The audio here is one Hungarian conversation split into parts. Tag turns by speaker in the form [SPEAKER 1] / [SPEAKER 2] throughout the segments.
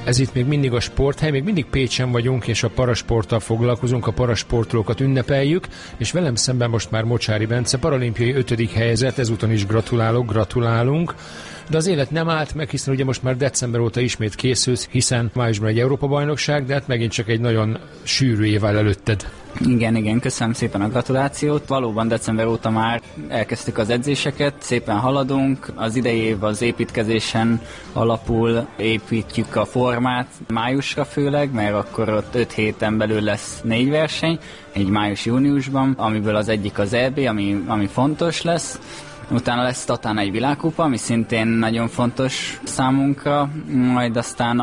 [SPEAKER 1] Ez itt még mindig a Sporthely, még mindig Pécsen vagyunk, és a parasporttal foglalkozunk, a parasportolókat ünnepeljük, és velem szemben most már Mocsáry Bence, paralimpiai 5. helyezett, ezúton is gratulálunk. De az élet nem állt meg, hiszen ugye most már december óta ismét készülsz, hiszen májusban egy Európa-bajnokság, de hát megint csak egy nagyon sűrű év áll előtted.
[SPEAKER 2] Igen, köszönöm szépen a gratulációt. Valóban december óta már elkezdtük az edzéseket, szépen haladunk. Az idei év az építkezésen alapul, építjük a formát májusra főleg, mert akkor ott 5 héten belül lesz 4 verseny, egy május-júniusban, amiből az egyik az EB, ami fontos lesz. Utána lesz Tatán egy világkupa, ami szintén nagyon fontos számunkra, majd aztán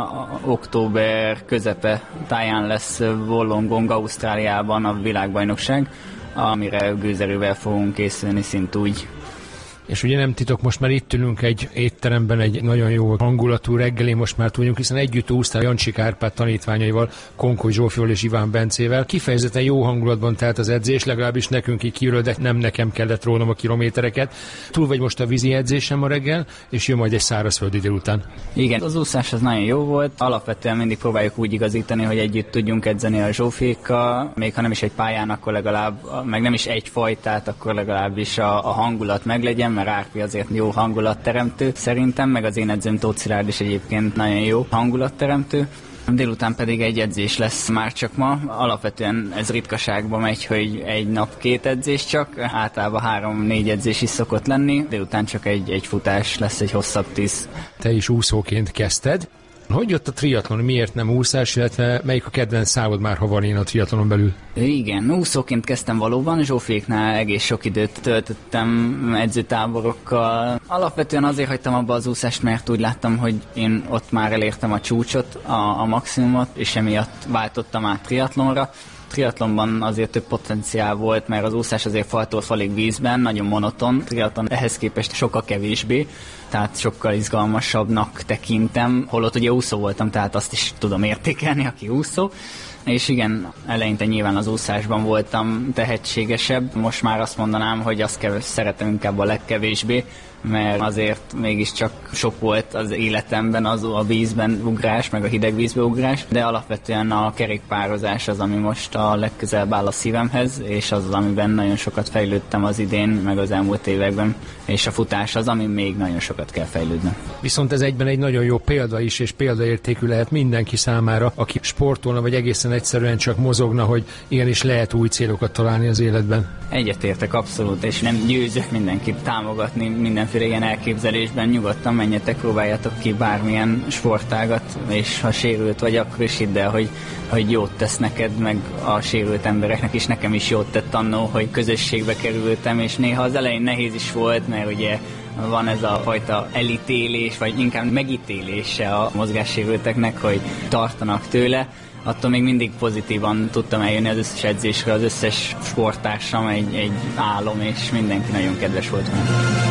[SPEAKER 2] október közepe táján lesz Wollongong Ausztráliában a világbajnokság, amire gőzerővel fogunk készülni szintúgy.
[SPEAKER 1] És ugye nem titok, most már itt ülünk egy étteremben, egy nagyon jó hangulatú reggelén most már tudjunk, hiszen együtt úsztál Jancsik Árpád tanítványaival, Konkoly Zsófival és Iván Bencével. Kifejezetten jó hangulatban telt az edzés, legalábbis nekünk így kívülről, de nem nekem kellett rónom a kilométereket. Túl vagy most a vízi edzésem ma reggel, és jön majd egy szárazföldi délután. Igen,
[SPEAKER 2] az úszás az nagyon jó volt. Alapvetően mindig próbáljuk úgy igazítani, hogy együtt tudjunk edzeni a Zsófiékkal, még ha nem is egy pályán, akkor legalább, meg nem is egy fajtát, akkor legalábbis a hangulat meglegyen, mert Árpi azért jó hangulatteremtő szerintem, meg az én edzőm Tóth Szilárd is egyébként nagyon jó hangulatteremtő. Délután pedig egy edzés lesz már csak ma. Alapvetően ez ritkaságban megy, hogy egy nap 2 edzés csak, általában 3-4 edzés is szokott lenni, délután csak egy futás lesz, egy hosszabb 10.
[SPEAKER 1] Te is úszóként kezdted. Hogy jött a triatlon, miért nem úszás, illetve melyik a kedvenc szávod már, ha van én a triatlonon belül?
[SPEAKER 2] Igen, úszóként kezdtem valóban, Zsófiéknál egész sok időt töltöttem edzőtáborokkal. Alapvetően azért hagytam abba az úszást, mert úgy láttam, hogy én ott már elértem a csúcsot, a maximumot, és emiatt váltottam át triatlonra. Triatlonban azért több potenciál volt, mert az úszás azért faltól falig vízben, nagyon monoton. Triatlon ehhez képest sokkal kevésbé, tehát sokkal izgalmasabbnak tekintem. Holott ugye úszó voltam, tehát azt is tudom értékelni, aki úszó. És igen, eleinte nyilván az úszásban voltam tehetségesebb. Most már azt mondanám, hogy azt szeretem inkább a legkevésbé, mert azért mégiscsak sok volt az életemben az a vízben ugrás, meg a hideg vízbe ugrás, de alapvetően a kerékpározás az, ami most a legközelebb áll a szívemhez, és az, amiben nagyon sokat fejlődtem az idén, meg az elmúlt években, és a futás az, ami még nagyon sokat kell fejlődnöm.
[SPEAKER 1] Viszont ez egyben egy nagyon jó példa is, és példaértékű lehet mindenki számára, aki sportolna, vagy egészen egyszerűen csak mozogna, hogy igenis lehet új célokat találni az életben.
[SPEAKER 2] Egyetértek abszolút, és nem győzök mindenkit támogatni mindenféle ilyen elképzelésben. Nyugodtan menjetek, próbáljatok ki bármilyen sportágat, és ha sérült vagy, akkor is hidd el, hogy jót tesz neked, meg a sérült embereknek is. Nekem is jót tett annó, hogy közösségbe kerültem, és néha az elején nehéz is volt, mert ugye van ez a fajta elítélés, vagy inkább megítélése a mozgássérülteknek, hogy tartanak tőle. Attól még mindig pozitívan tudtam eljönni az összes edzésre, az összes sporttársam egy álom, és mindenki nagyon kedves volt velem.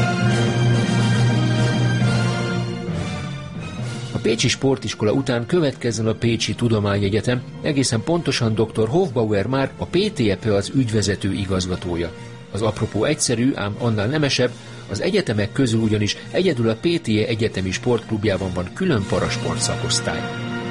[SPEAKER 1] A Pécsi Sportiskola után következzen a Pécsi Tudományegyetem, egészen pontosan dr. Hofbauer Márk, a PTEPE az ügyvezető igazgatója. Az apropó egyszerű, ám annál nemesebb, az egyetemek közül ugyanis egyedül a PTE egyetemi sportklubjában van külön parasport szakosztály.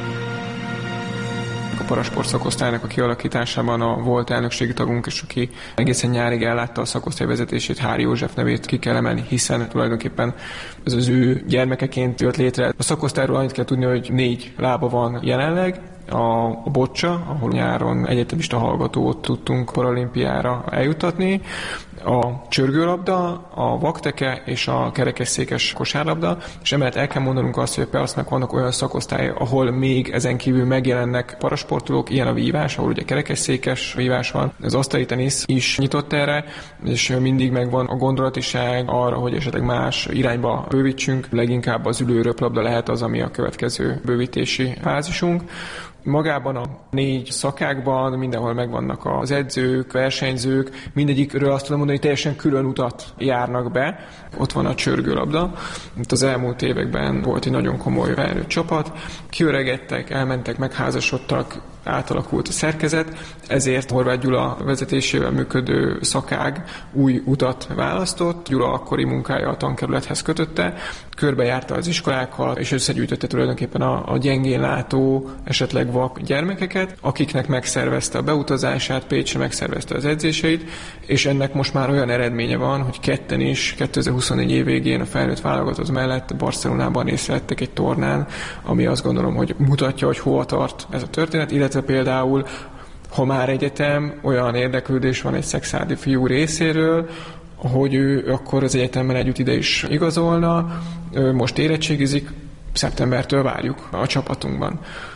[SPEAKER 3] A parasport szakosztálynak a kialakításában a volt elnökségi tagunk, és aki egészen nyárig ellátta a szakosztály vezetését, Hári József nevét ki kell emelni, hiszen tulajdonképpen ez az ő gyermekeként jött létre. A szakosztályról annyit kell tudni, hogy 4 lába van jelenleg, a bocsa, ahol nyáron egyetemista hallgatót tudtunk paralimpiára eljutatni, a csörgőlabda, a vakteke és a kerekesszékes kosárlabda, és emellett el kell mondanunk azt, hogy a PEASZ-nak vannak olyan szakosztály, ahol még ezen kívül megjelennek parasportolók, ilyen a vívás, ahol ugye kerekesszékes vívás van, az asztali tenisz is nyitott erre, és mindig megvan a gondolatiság arra, hogy esetleg más irányba bővítsünk, leginkább az ülőröplabda lehet az, ami a következő bővítési fázisunk. Magában a 4 szakákban mindenhol megvannak az edzők, versenyzők, mindegyikről azt tudom mondani, hogy teljesen külön utat járnak be. Ott van a csörgőlabda. Itt az elmúlt években volt egy nagyon komoly felnőtt csapat. Kiöregedtek, elmentek, megházasodtak, átalakult a szerkezet, ezért Horváth Gyula vezetésével működő szakág új utat választott. Gyula akkori munkája a tankerülethez kötötte, körbejárta az iskolákat, és összegyűjtötte tulajdonképpen a gyengén látó, esetleg vak gyermekeket, akiknek megszervezte a beutazását, Pécsre megszervezte az edzéseit, és ennek most már olyan eredménye van, hogy ketten is 2024 év végén a felnőtt válogatott mellett Barcelonában részt vettek egy tornán, ami azt gondolom, hogy mutatja, hogy hova tart ez a történet, illetve például, ha már egyetem, olyan érdeklődés van egy szekszárdi fiú részéről, hogy ő akkor az egyetemmel együtt ide is igazolna, ő most érettségizik, szeptembertől várjuk a csapatunkban.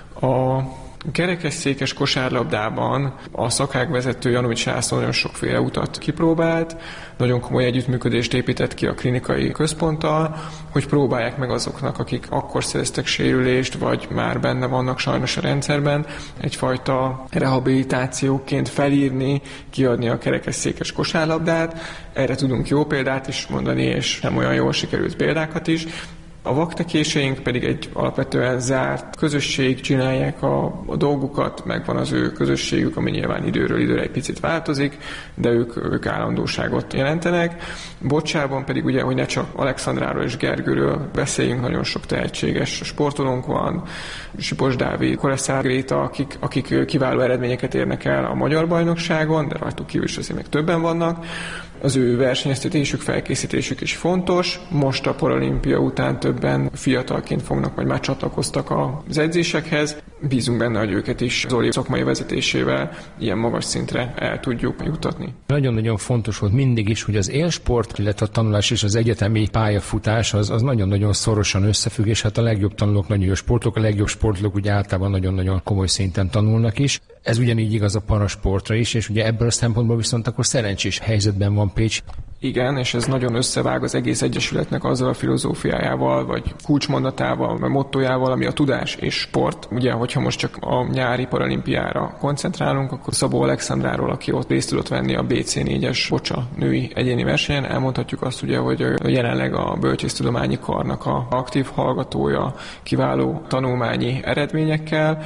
[SPEAKER 3] A kerekesszékes kosárlabdában a szakágvezető Janovics László nagyon sokféle utat kipróbált, nagyon komoly együttműködést épített ki a klinikai központtal, hogy próbálják meg azoknak, akik akkor szereztek sérülést, vagy már benne vannak sajnos a rendszerben, egyfajta rehabilitációként felírni, kiadni a kerekesszékes kosárlabdát. Erre tudunk jó példát is mondani, és nem olyan jól sikerült példákat is. A vaktekéseink pedig egy alapvetően zárt közösség, csinálják a dolgukat, megvan az ő közösségük, ami nyilván időről időre egy picit változik, de ők állandóságot jelentenek. Bocsában pedig ugye, hogy ne csak Alexandráról és Gergőről beszéljünk, nagyon sok tehetséges sportolónk van, Sipos Dávid, Koleszár Gréta, akik kiváló eredményeket érnek el a magyar bajnokságon, de rajtuk kívül is azért még többen vannak. Az ő versenyeztetésük, felkészítésük is fontos. Most a paralimpia után többen fiatalként fognak, vagy már csatlakoztak az edzésekhez. Bízunk benne, hogy őket is Zoli szakmai vezetésével ilyen magas szintre el tudjuk juttatni.
[SPEAKER 1] Nagyon-nagyon fontos volt mindig is, hogy az élsport, illetve a tanulás és az egyetemi pályafutás az nagyon-nagyon szorosan összefügg, és hát a legjobb tanulók nagyon jó sportolók, a legjobb sportolók ugye általában nagyon-nagyon komoly szinten tanulnak is. Ez ugyanígy igaz a parasportra is, és ugye ebből a szempontból viszont akkor szerencsés helyzetben van Pécs.
[SPEAKER 3] Igen, és ez nagyon összevág az egész egyesületnek azzal a filozófiájával, vagy kulcsmondatával, vagy mottójával, ami a tudás és sport. Ugye, hogyha most csak a nyári paralimpiára koncentrálunk, akkor Szabó Alexandráról, aki ott részt tudott venni a BC4-es bocsa női egyéni versenyen, elmondhatjuk azt ugye, hogy jelenleg a bölcsésztudományi karnak a aktív hallgatója, kiváló tanulmányi eredményekkel,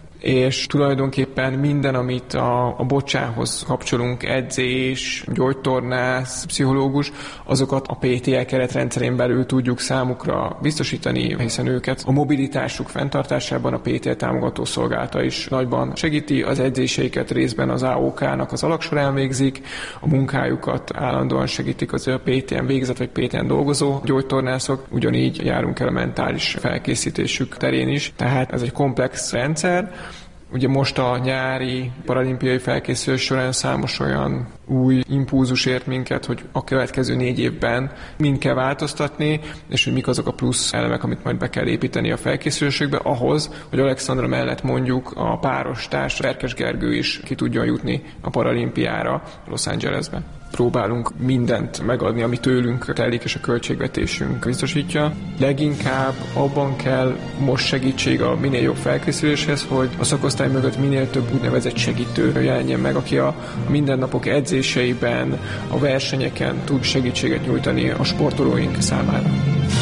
[SPEAKER 3] és tulajdonképpen minden, amit a bocsához kapcsolunk, edzés, gyógytornász, pszichológus, azokat a PTL keretrendszerén belül tudjuk számukra biztosítani, hiszen őket a mobilitásuk fenntartásában a PTL támogató szolgálata is nagyban segíti, az edzéseiket részben az AOK-nak az alaksorán végzik, a munkájukat állandóan segítik az a PTN végzett vagy PTN dolgozó gyógytornászok, ugyanígy járunk el a mentális felkészítésük terén is, tehát ez egy komplex rendszer. Ugye most a nyári paralimpiai felkészülés során számos olyan új impulzus ért minket, hogy a következő 4 évben mind kell változtatni, és hogy mik azok a plusz elemek, amit majd be kell építeni a felkészülésekbe ahhoz, hogy Alexandra mellett mondjuk a páros társ Verkes Gergő is ki tudjon jutni a paralimpiára Los Angelesbe. Próbálunk mindent megadni, ami tőlünk telik, és a költségvetésünk biztosítja. Leginkább abban kell most segítség a minél jobb felkészüléshez, hogy a szakosztály mögött minél több úgynevezett segítő jelenjen meg, aki a mindennapok edzéseiben, a versenyeken tud segítséget nyújtani a sportolóink számára.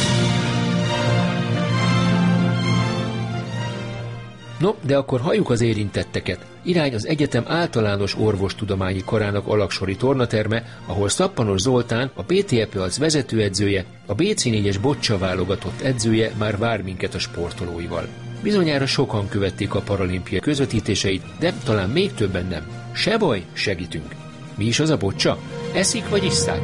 [SPEAKER 1] No, de akkor halljuk az érintetteket. Irány az egyetem általános orvostudományi karának alaksori tornaterme, ahol Szappanos Zoltán, a PTL Piac vezetőedzője, a BC4-es bocsa válogatott edzője már vár minket a sportolóival. Bizonyára sokan követték a paralimpia közvetítéseit, de talán még többen nem. Se baj, segítünk. Mi is az a bocsa? Eszik vagy isszák?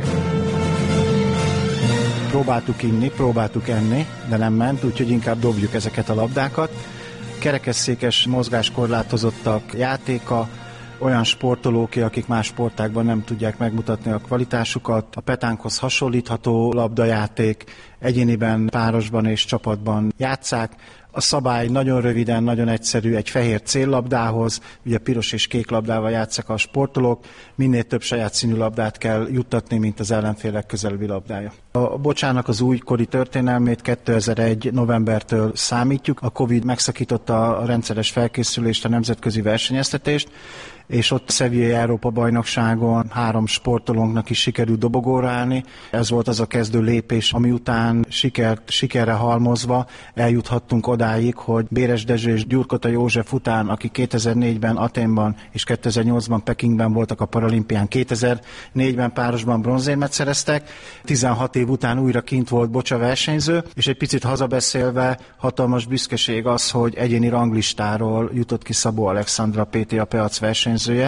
[SPEAKER 4] Próbáltuk inni, próbáltuk enni, de nem ment, úgyhogy inkább dobjuk ezeket a labdákat. Kerekesszékes mozgáskorlátozottak játéka, olyan sportolók, akik más sportágban nem tudják megmutatni a kvalitásukat, a petánkhoz hasonlítható labdajáték, egyéniben, párosban és csapatban játsszák. A szabály nagyon röviden, nagyon egyszerű, egy fehér céllabdához, ugye piros és kék labdával játsszák a sportolók, minél több saját színű labdát kell juttatni, mint az ellenfél legközelebbi labdája. A bocsának az újkori történelmét 2001. novembertől számítjuk. A Covid megszakította a rendszeres felkészülést, a nemzetközi versenyeztetést, és ott Sevillai Európa-bajnokságon 3 sportolónknak is sikerült dobogóra állni. Ez volt az a kezdő lépés, ami után sikerre halmozva eljuthattunk odáig, hogy Béres Dezső és Gyurkota József után, akik 2004-ben Athénban és 2008-ban Pekingben voltak a paralimpián, 2004-ben párosban bronzérmet szereztek, 16 év után újra kint volt Bocsa versenyző, és egy picit hazabeszélve hatalmas büszkeség az, hogy egyéni ranglistáról jutott ki Szabó Alexandra PTA Peac versenyzője,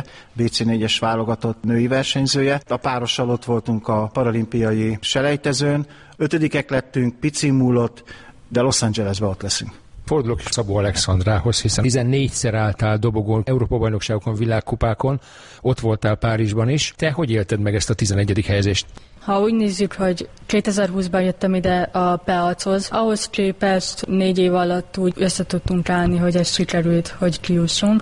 [SPEAKER 4] BC4-es válogatott női versenyzője. A párossal ott voltunk a paralimpiai selejtezőn, 5-ek lettünk, pici múlott, de Los Angelesben ott leszünk.
[SPEAKER 1] Fordulok Szabó Alexandrához, hiszen 14-szer álltál dobogón, Európa-bajnokságokon, világkupákon, ott voltál Párizsban is. Te hogy élted meg ezt a 11. helyezést?
[SPEAKER 5] Ha úgy nézzük, hogy 2020-ban jöttem ide a Peachoz, ahhoz képest 4 év alatt úgy összetudtunk állni, hogy ez sikerült, hogy kijussunk.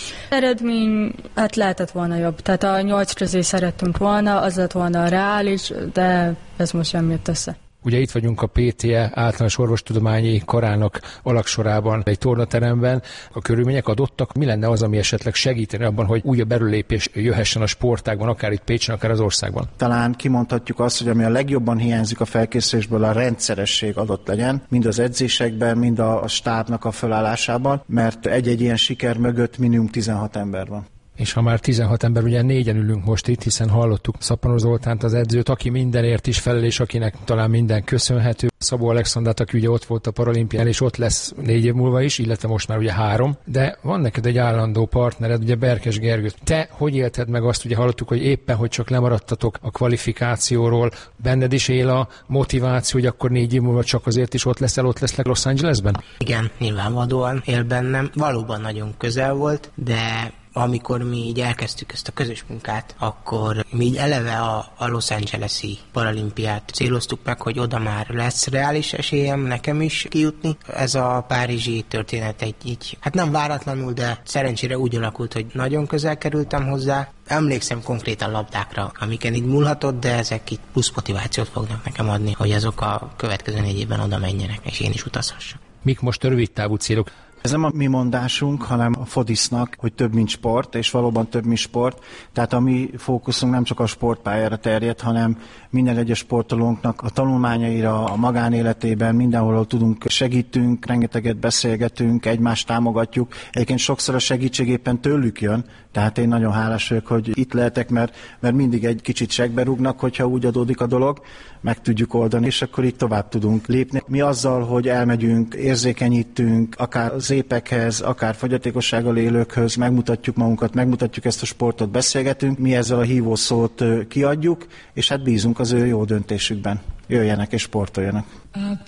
[SPEAKER 5] Eredmény, hát lehetett volna jobb. Tehát a 8 közé szerettünk volna, az lett volna a reális, de ez most sem jött össze.
[SPEAKER 1] Ugye itt vagyunk a PTE általános orvostudományi karának alagsorában, egy tornateremben. A körülmények adottak. Mi lenne az, ami esetleg segíteni abban, hogy újabb erőlépés jöhessen a sportágban, akár itt Pécsen, akár az országban?
[SPEAKER 4] Talán kimondhatjuk azt, hogy ami a legjobban hiányzik a felkészülésből, a rendszeresség adott legyen, mind az edzésekben, mind a stábnak a felállásában, mert egy-egy ilyen siker mögött minimum 16 ember van.
[SPEAKER 1] És ha már 16 ember, ugye 4-en ülünk most itt, hiszen hallottuk Szappanor Zoltánt, az edzőt, aki mindenért is felel, és akinek talán minden köszönhető. Szabó Alexandrát, aki ugye ott volt a paralimpián, és ott lesz 4 év múlva is, illetve most már ugye 3. De van neked egy állandó partnered, ugye Berkes Gergő. Te hogy élted meg azt, ugye hallottuk, hogy éppen, hogy csak lemaradtatok a kvalifikációról, benned is él a motiváció, hogy akkor 4 év múlva csak azért is ott leszek Los Angelesben?
[SPEAKER 6] Igen, nyilvánvalóan él bennem. Valóban nagyon közel volt, de amikor mi így elkezdtük ezt a közös munkát, akkor mi így eleve a Los Angeles-i paralimpiát céloztuk meg, hogy oda már lesz reális esélyem nekem is kijutni. Ez a párizsi történet így, hát nem váratlanul, de szerencsére úgy alakult, hogy nagyon közel kerültem hozzá. Emlékszem konkrétan labdákra, amiken így múlhatott, de ezek így plusz motivációt fognak nekem adni, hogy azok a következő 4 évben oda menjenek, és én is utazhassak.
[SPEAKER 1] Mik most rövid távú célok?
[SPEAKER 4] Ez nem a mi mondásunk, hanem a Fodisznak, hogy több, mint sport, és valóban több, mint sport. Tehát a mi fókuszunk nem csak a sportpályára terjed, hanem minden egyes sportolónknak a tanulmányaira, a magánéletében, mindenhol, ahol tudunk, segítünk, rengeteget beszélgetünk, egymást támogatjuk. Egyébként sokszor a segítség éppen tőlük jön, tehát én nagyon hálás vagyok, hogy itt lehetek, mert mindig egy kicsit segbe rúgnak, hogyha úgy adódik a dolog, meg tudjuk oldani, és akkor így tovább tudunk lépni. Mi azzal, hogy elmegyünk, érzékenyítünk, akár az épekhez, akár fogyatékossággal élőkhöz, megmutatjuk magunkat, megmutatjuk ezt a sportot, beszélgetünk, mi ezzel a hívószót kiadjuk, és hát bízunk az ő jó döntésükben. Jöjjenek és sportoljanak.